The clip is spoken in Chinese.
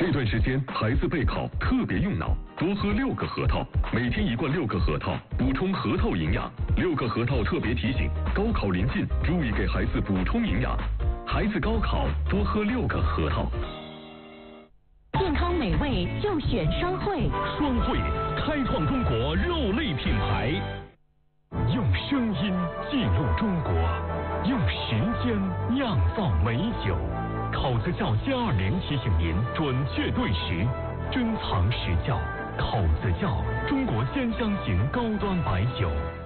这段时间孩子备考特别用脑，多喝6个核桃，每天1罐6个核桃，补充核桃营养。6个核桃特别提醒：高考临近，注意给孩子补充营养。孩子高考多喝6个核桃。 健康美味就选双汇， 双汇开创中国肉类品牌，用声音记录中国，用时间酿造美酒。口子窖720提醒您准确对时，珍藏实窖。口子窖，中国鲜香型高端白酒。